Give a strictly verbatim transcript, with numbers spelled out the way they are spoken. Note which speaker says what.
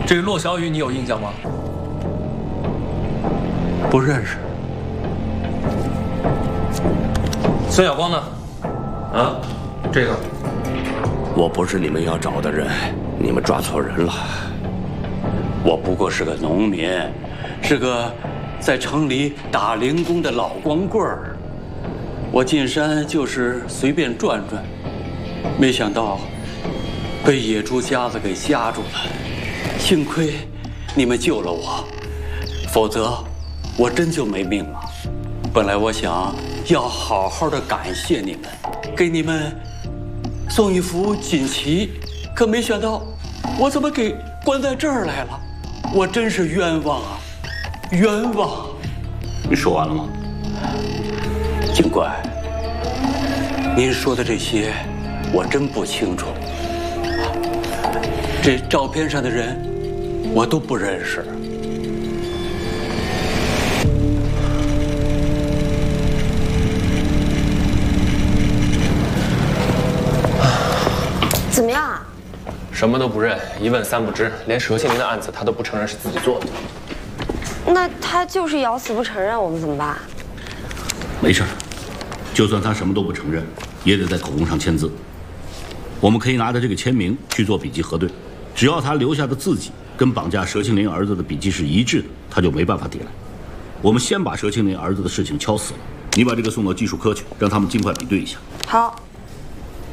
Speaker 1: 这个骆小雨你有印象吗？
Speaker 2: 不认识。
Speaker 1: 孙晓光呢？啊，这个。
Speaker 2: 我不是你们要找的人，你们抓错人了。我不过是个农民，是个在城里打零工的老光棍儿。我进山就是随便转转，没想到被野猪夹子给夹住了。幸亏你们救了我，否则我真就没命了。本来我想要好好的感谢你们，给你们送一幅锦旗，可没想到我怎么给关在这儿来了？我真是冤枉啊，冤枉！你说完了吗？警官，您说的这些我真不清楚。这照片上的人我都不认识。
Speaker 3: 怎么样啊？
Speaker 1: 什么都不认，一问三不知，连佘庆林的案子他都不承认是自己做的。
Speaker 3: 那他就是咬死不承认，我们怎么办？
Speaker 4: 没事，就算他什么都不承认，也得在口供上签字。我们可以拿着这个签名去做笔迹核对，只要他留下的字迹跟绑架佘庆林儿子的笔迹是一致的，他就没办法抵赖。我们先把佘庆林儿子的事情敲死了，你把这个送到技术科去，让他们尽快比对一下。
Speaker 3: 好。